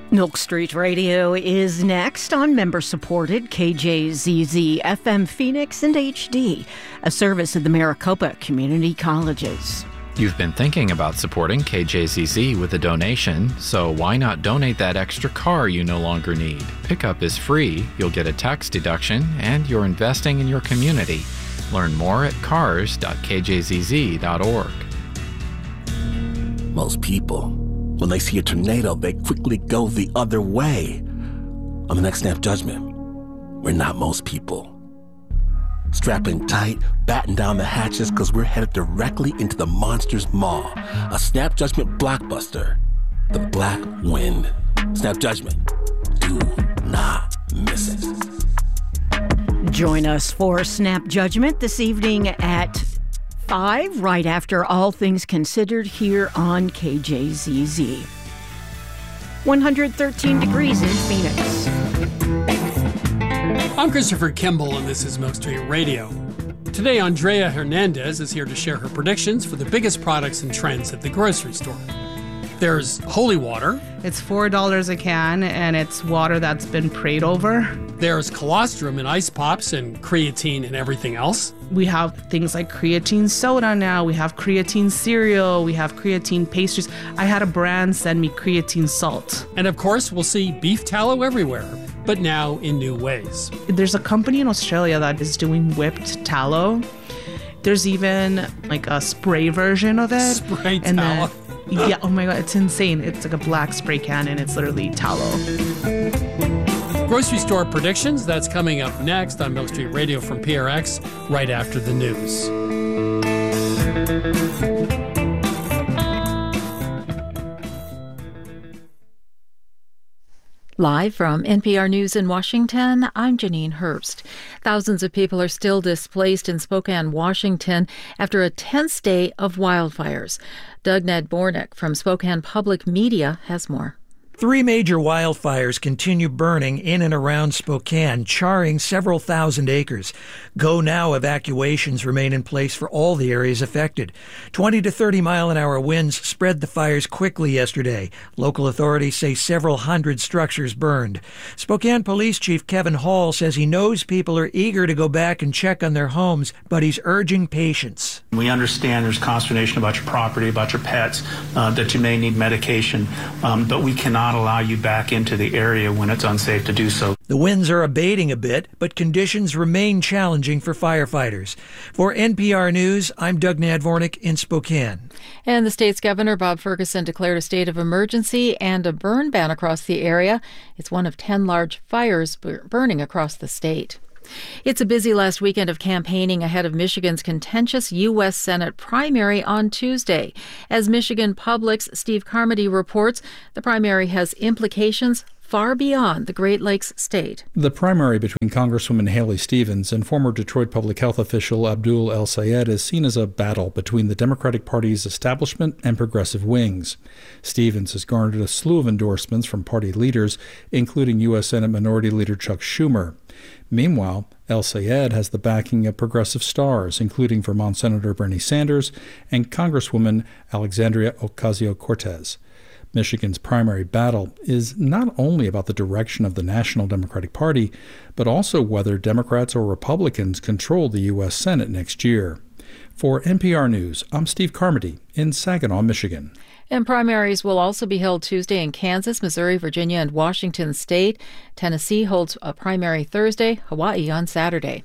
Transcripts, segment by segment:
Milk Street Radio is next on member-supported KJZZ FM Phoenix and HD, a service of the Maricopa Community Colleges. You've been thinking about supporting KJZZ with a donation, so why not donate that extra car you no longer need? Pickup is free, you'll get a tax deduction, and you're investing in your community. Learn more at cars.kjzz.org. Most people, when they see a tornado, they quickly go the other way. On the next Snap Judgment, we're not most people. Strap in tight, batten down the hatches, because we're headed directly into the Monsters Maw, a Snap Judgment blockbuster, The Black Wind. Snap Judgment. Do not miss it. Join us for Snap Judgment this evening at 5, right after All Things Considered here on KJZZ. 113 degrees in Phoenix. I'm Christopher Kimball, and this is Milk Street Radio. Today, Andrea Hernandez is here to share her predictions for the biggest products and trends at the grocery store. There's holy water. It's $4 a can, and it's water that's been prayed over. There's colostrum and ice pops and creatine and everything else. We have things like creatine soda now. We have creatine cereal. We have creatine pastries. I had a brand send me creatine salt. And of course, we'll see beef tallow everywhere, but now in new ways. There's a company in Australia that is doing whipped tallow. There's even like a spray version of it. Spray tallow. Yeah, oh my God, it's insane. It's like a black spray can and it's literally tallow. Grocery store predictions, that's coming up next on Milk Street Radio from PRX right after the news. Live from NPR News in Washington, I'm Janine Herbst. Thousands of people are still displaced in Spokane, Washington, after a tense day of wildfires. Doug Nadbornik from Spokane Public Media has more. 3 major wildfires continue burning in and around Spokane, charring several thousand acres. Go now evacuations remain in place for all the areas affected. 20 to 30 mile-an-hour winds spread the fires quickly yesterday. Local authorities say several hundred structures burned. Spokane Police Chief Kevin Hall says he knows people are eager to go back and check on their homes, but he's urging patience. We understand there's consternation about your property, about your pets, that you may need medication, but we cannot allow you back into the area when it's unsafe to do so. The winds are abating a bit, but conditions remain challenging for firefighters. For NPR News, I'm Doug Nadvornik in Spokane. And the state's governor, Bob Ferguson, declared a state of emergency and a burn ban across the area. It's one of 10 large fires burning across the state. It's a busy last weekend of campaigning ahead of Michigan's contentious U.S. Senate primary on Tuesday. As Michigan Public's Steve Carmody reports, the primary has implications far beyond the Great Lakes state. The primary between Congresswoman Haley Stevens and former Detroit public health official Abdul El-Sayed is seen as a battle between the Democratic Party's establishment and progressive wings. Stevens has garnered a slew of endorsements from party leaders, including U.S. Senate Minority Leader Chuck Schumer. Meanwhile, El-Sayed has the backing of progressive stars, including Vermont Senator Bernie Sanders and Congresswoman Alexandria Ocasio-Cortez. Michigan's primary battle is not only about the direction of the National Democratic Party, but also whether Democrats or Republicans control the U.S. Senate next year. For NPR News, I'm Steve Carmody in Saginaw, Michigan. And primaries will also be held Tuesday in Kansas, Missouri, Virginia, and Washington state. Tennessee holds a primary Thursday, Hawaii on Saturday.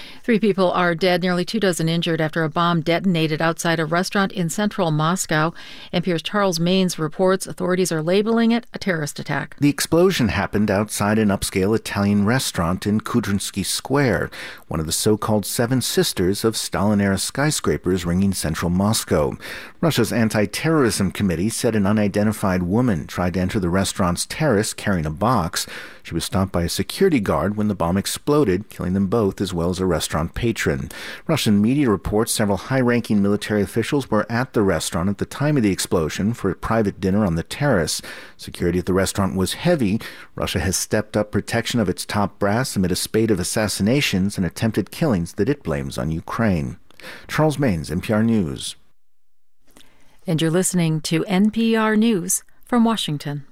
3 people are dead, nearly 24 injured after a bomb detonated outside a restaurant in central Moscow. NPR's Charles Maines reports authorities are labeling it a terrorist attack. The explosion happened outside an upscale Italian restaurant in Kudrynsky Square, one of the so-called 7 sisters of Stalin-era skyscrapers ringing central Moscow. Russia's anti-terrorism committee said an unidentified woman tried to enter the restaurant's terrace carrying a box. She was stopped by a security guard when the bomb exploded, killing them both as well as a restaurant patron. Russian media reports several high-ranking military officials were at the restaurant at the time of the explosion for a private dinner on the terrace. Security at the restaurant was heavy. Russia has stepped up protection of its top brass amid a spate of assassinations and attempted killings that it blames on Ukraine. Charles Maines, NPR News. And you're listening to NPR News from Washington.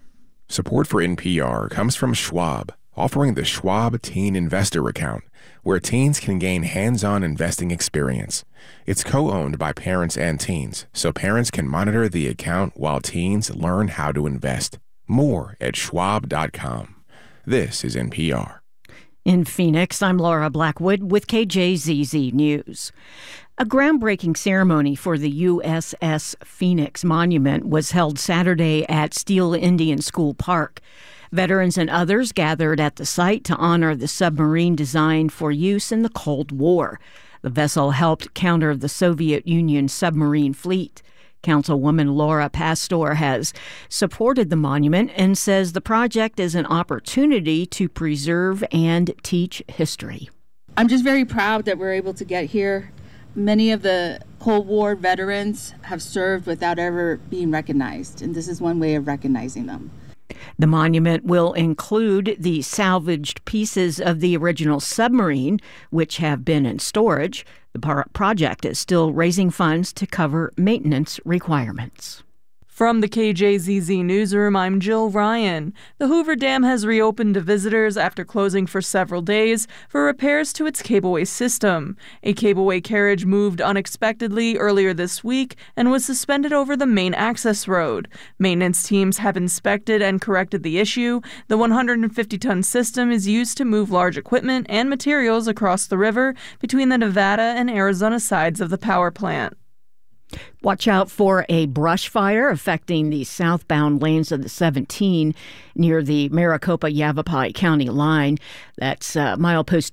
Support for NPR comes from Schwab, offering the Schwab Teen Investor Account, where teens can gain hands-on investing experience. It's co-owned by parents and teens, so parents can monitor the account while teens learn how to invest. More at schwab.com. This is NPR. In Phoenix, I'm Laura Blackwood with KJZZ News. A groundbreaking ceremony for the USS Phoenix Monument was held Saturday at Steele Indian School Park. Veterans and others gathered at the site to honor the submarine designed for use in the Cold War. The vessel helped counter the Soviet Union submarine fleet. Councilwoman Laura Pastor has supported the monument and says the project is an opportunity to preserve and teach history. I'm just very proud that we're able to get here. Many of the Cold War veterans have served without ever being recognized, and this is one way of recognizing them. The monument will include the salvaged pieces of the original submarine, which have been in storage. The project is still raising funds to cover maintenance requirements. From the KJZZ Newsroom, I'm Jill Ryan. The Hoover Dam has reopened to visitors after closing for several days for repairs to its cableway system. A cableway carriage moved unexpectedly earlier this week and was suspended over the main access road. Maintenance teams have inspected and corrected the issue. The 150-ton system is used to move large equipment and materials across the river between the Nevada and Arizona sides of the power plant. Watch out for a brush fire affecting the southbound lanes of the 17 near the Maricopa-Yavapai County line. That's milepost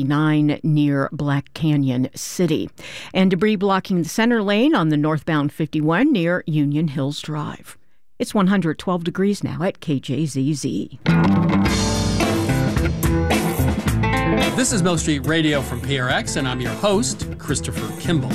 239 near Black Canyon City. And debris blocking the center lane on the northbound 51 near Union Hills Drive. It's 112 degrees now at KJZZ. This is Milk Street Radio from PRX, and I'm your host, Christopher Kimball.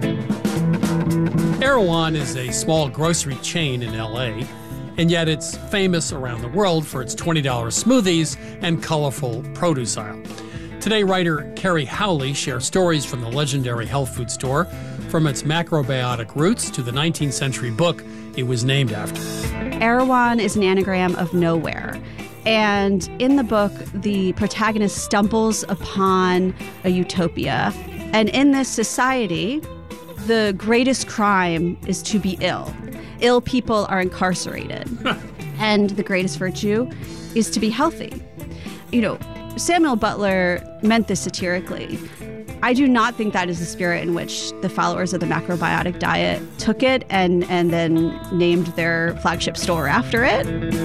Erewhon is a small grocery chain in L.A., and yet it's famous around the world for its $20 smoothies and colorful produce aisle. Today, writer Carrie Howley shares stories from the legendary health food store, from its macrobiotic roots to the 19th century book it was named after. Erewhon is an anagram of nowhere. And in the book, the protagonist stumbles upon a utopia. And in this society, the greatest crime is to be ill. Ill people are incarcerated. And the greatest virtue is to be healthy. You know, Samuel Butler meant this satirically. I do not think that is the spirit in which the followers of the macrobiotic diet took it and then named their flagship store after it.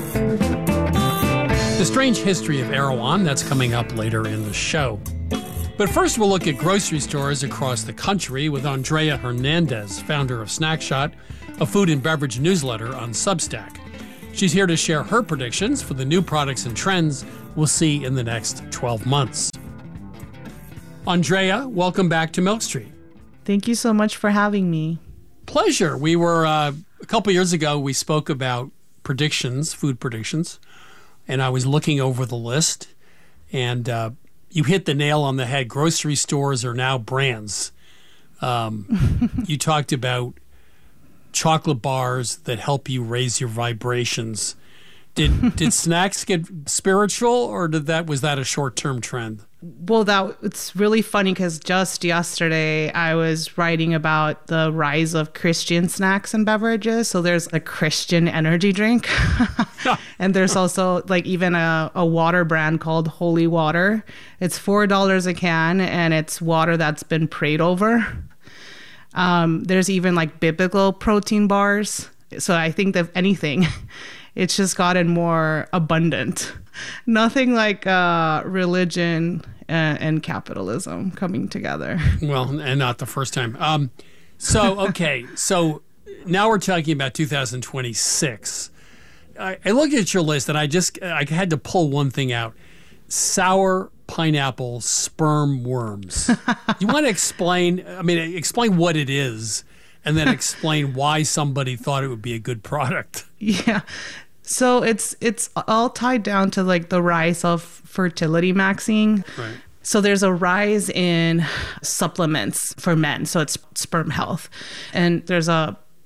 The strange history of Erewhon, that's coming up later in the show. But first, we'll look at grocery stores across the country with Andrea Hernandez, founder of Snackshot, a food and beverage newsletter on Substack. She's here to share her predictions for the new products and trends we'll see in the next 12 months. Andrea, welcome back to Milk Street. Thank you so much for having me. Pleasure. We were, a couple years ago, we spoke about predictions, food predictions, and I was looking over the list, and you hit the nail on the head. Grocery stores are now brands. You talked about chocolate bars that help you raise your vibrations. Did snacks get spiritual, or was that a short-term trend? Well, it's really funny because just yesterday I was writing about the rise of Christian snacks and beverages. So there's a Christian energy drink. And there's also like even a water brand called Holy Water. It's $4 a can, and it's water that's been prayed over. There's even like biblical protein bars. So I think that if anything, it's just gotten more abundant. Nothing like religion and capitalism coming together. Well, and not the first time. So now we're talking about 2026. I looked at your list and I had to pull one thing out. Sour pineapple sperm worms. You want to explain what it is, and then explain why somebody thought it would be a good product. Yeah. So it's all tied down to like the rise of fertility maxing. Right. So there's a rise in supplements for men. So it's sperm health. And there's a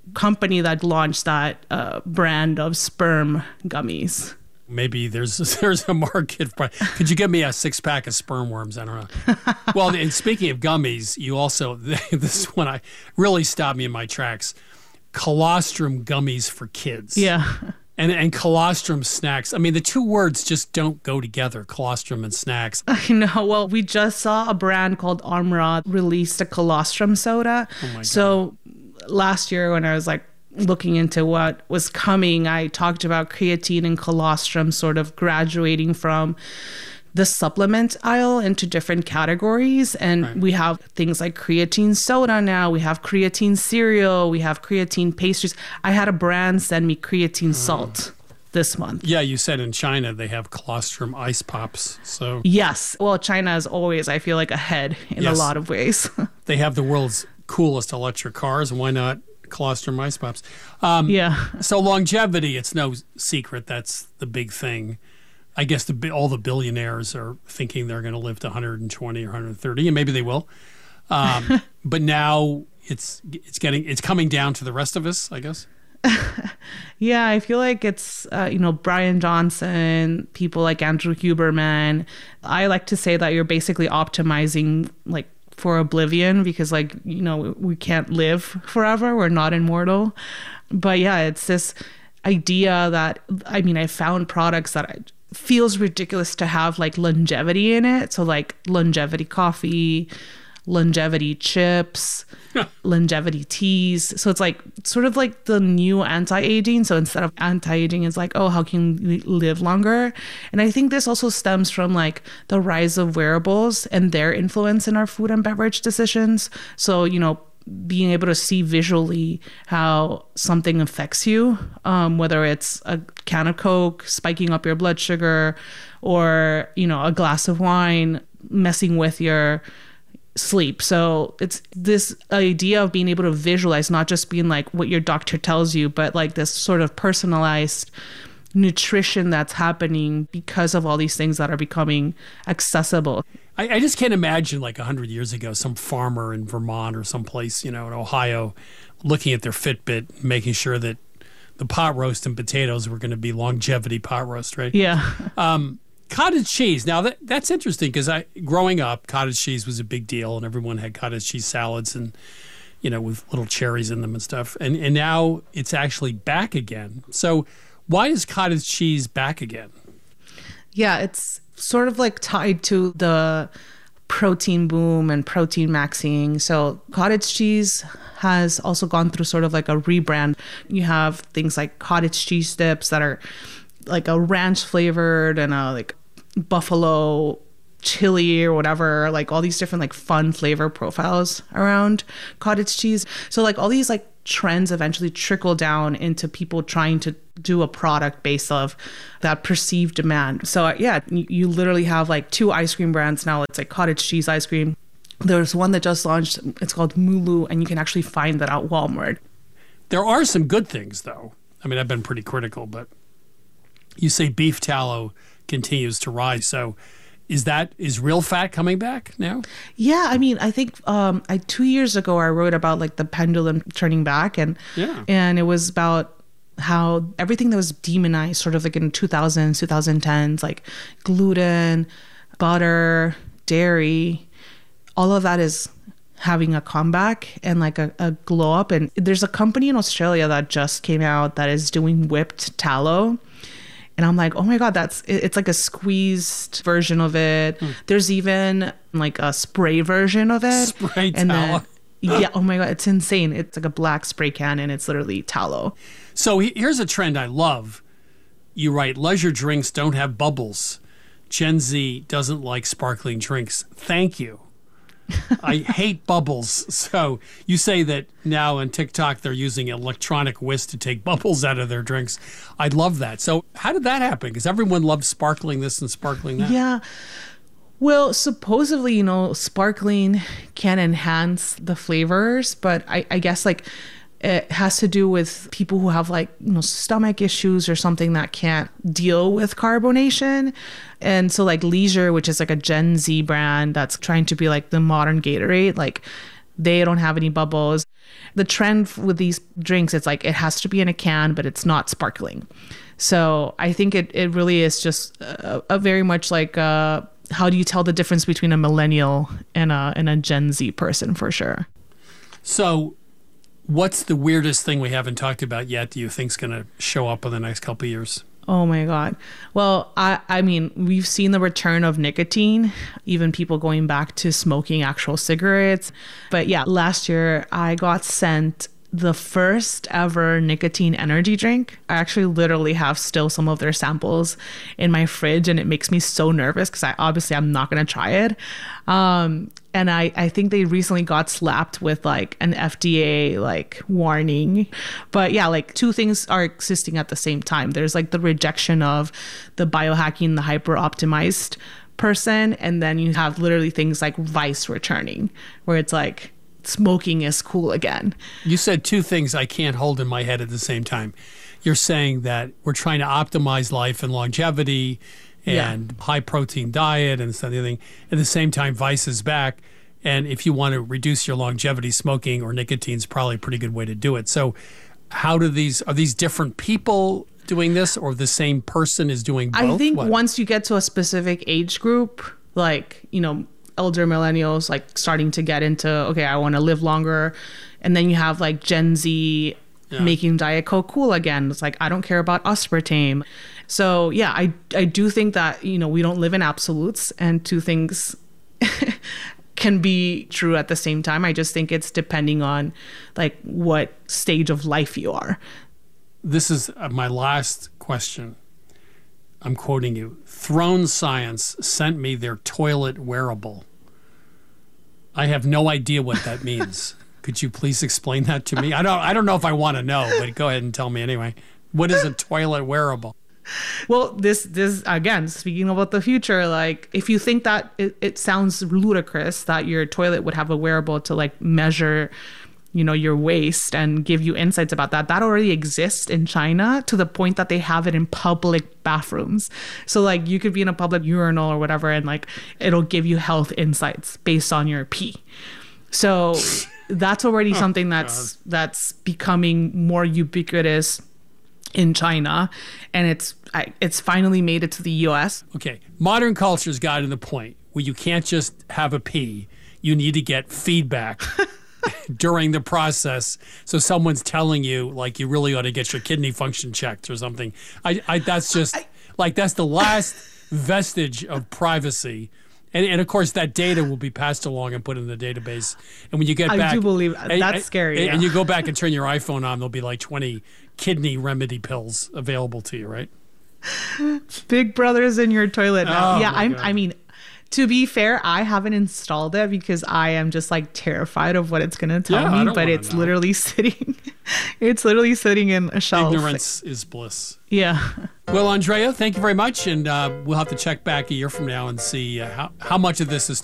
company that launched that brand of sperm gummies. Maybe there's a market for. Could you give me a 6-pack of sperm worms? I don't know. Well, and speaking of gummies, you also this one I really stopped me in my tracks. Colostrum gummies for kids. Yeah. And colostrum snacks. I mean, the two words just don't go together, colostrum and snacks. I know. Well, we just saw a brand called Armra released a colostrum soda. Oh my God. So last year when I was like looking into what was coming, I talked about creatine and colostrum sort of graduating from the supplement aisle into different categories. And we have things like creatine soda now. We have creatine cereal. We have creatine pastries. I had a brand send me creatine salt this month. Yeah, you said in China they have colostrum ice pops. So yes. Well, China is always, I feel like, ahead in a lot of ways. They have the world's coolest electric cars, and why not colostrum ice pops? So longevity, it's no secret that's the big thing. I guess all the billionaires are thinking they're going to live to 120 or 130, and maybe they will. But now it's coming down to the rest of us, I guess. Yeah, I feel like it's, Brian Johnson, people like Andrew Huberman. I like to say that you're basically optimizing like for oblivion because we can't live forever. We're not immortal. But yeah, it's this idea that, I found products that feels ridiculous to have like longevity in it. So like longevity coffee, longevity chips, longevity teas. So it's like sort of like the new anti-aging. So instead of anti-aging, it's like, oh, how can we live longer? And I think this also stems from like the rise of wearables and their influence in our food and beverage decisions. So, being able to see visually how something affects you, whether it's a can of Coke spiking up your blood sugar or, a glass of wine messing with your sleep. So it's this idea of being able to visualize, not just being like what your doctor tells you, but like this sort of personalized nutrition that's happening because of all these things that are becoming accessible. I just can't imagine like 100 years ago, some farmer in Vermont or someplace, in Ohio, looking at their Fitbit, making sure that the pot roast and potatoes were going to be longevity pot roast, right? Yeah. Cottage cheese. Now that's interesting because growing up, cottage cheese was a big deal, and everyone had cottage cheese salads and with little cherries in them and stuff. And now it's actually back again. So why is cottage cheese back again? Yeah, it's sort of like tied to the protein boom and protein maxing. So cottage cheese has also gone through sort of like a rebrand. You have things like cottage cheese dips that are like a ranch flavored and a like buffalo chili or whatever, like all these different like fun flavor profiles around cottage cheese. So like all these like trends eventually trickle down into people trying to do a product based off that perceived demand. So yeah, you literally have like 2 ice cream brands now. It's like cottage cheese ice cream. There's one that just launched. It's called Mulu, and you can actually find that at Walmart. There are some good things though. I've been pretty critical, but you say beef tallow continues to rise. So is real fat coming back now? Yeah, I think 2 years ago I wrote about like the pendulum turning back, and it was about how everything that was demonized sort of like in 2000s, 2010s, like gluten, butter, dairy, all of that is having a comeback and like a glow up. And there's a company in Australia that just came out that is doing whipped tallow. And I'm like, oh my God, it's like a squeezed version of it. There's even like a spray version of it. Spray tallow. Yeah, oh my God, it's insane. It's like a black spray can and it's literally tallow. So here's a trend I love. You write, leisure drinks don't have bubbles. Gen Z doesn't like sparkling drinks. Thank you. I hate bubbles. So you say that now on TikTok they're using electronic whisk to take bubbles out of their drinks. I love that. So how did that happen? Because everyone loves sparkling this and sparkling that. Yeah. Well, supposedly, sparkling can enhance the flavors, but I guess like it has to do with people who have like, stomach issues or something that can't deal with carbonation. And so like Leisure, which is like a Gen Z brand that's trying to be like the modern Gatorade, like They don't have any bubbles. The trend with these drinks, it's like it has to be in a can, but it's not sparkling. So I think it really is just a very much like how do you tell the difference between a millennial and a Gen Z person, for sure. So what's the weirdest thing we haven't talked about yet do you think is going to show up in the next couple of years? Oh my God. Well, I mean, we've seen the return of nicotine, even people going back to smoking actual cigarettes. But yeah, last year I got sent the first ever nicotine energy drink. I actually literally have still some of their samples in my fridge, and it makes me so nervous because I'm not going to try it. And I think they recently got slapped with like an FDA like warning. But yeah, like two things are existing at the same time. There's like the rejection of the biohacking, the hyper optimized person. And then you have literally things like Vice returning, where it's like smoking is cool again. You said two things I can't hold in my head at the same time. You're saying that we're trying to optimize life and longevity and high protein diet and stuff. At the same time, Vice is back. And if you want to reduce your longevity, smoking or nicotine is probably a pretty good way to do it. So are these different people doing this, or the same person is doing both? I think once you get to a specific age group, like, elder millennials, like starting to get into, okay, I want to live longer. And then you have like Gen Z making Diet Coke cool again. It's like, I don't care about aspartame. So yeah, I do think that, we don't live in absolutes, and two things can be true at the same time. I just think it's depending on like what stage of life you are. This is my last question. I'm quoting you. Throne Science sent me their toilet wearable. I have no idea what that means. Could you please explain that to me? I don't know if I want to know, but go ahead and tell me anyway. What is a toilet wearable? Well, this again, speaking about the future, like if you think that it sounds ludicrous that your toilet would have a wearable to like measure, your waste and give you insights about that already exists in China, to the point that they have it in public bathrooms. So like you could be in a public urinal or whatever, and like it'll give you health insights based on your pee. So that's already something that's becoming more ubiquitous in China, and it's finally made it to the US. Okay, modern culture's gotten to the point where you can't just have a pee. You need to get feedback during the process. So someone's telling you, like, you really ought to get your kidney function checked or something. That's the last vestige of privacy. And of course, that data will be passed along and put in the database. And when you get back... I do believe that's scary. And you go back and turn your iPhone on, there'll be like 20 kidney remedy pills available to you, right? Big Brother's in your toilet now. I mean, to be fair, I haven't installed it because I am just like terrified of what it's going to tell me, but it's literally sitting in a shelf. Ignorance is bliss. Yeah. Well, Andrea, thank you very much. And we'll have to check back a year from now and see how much of this is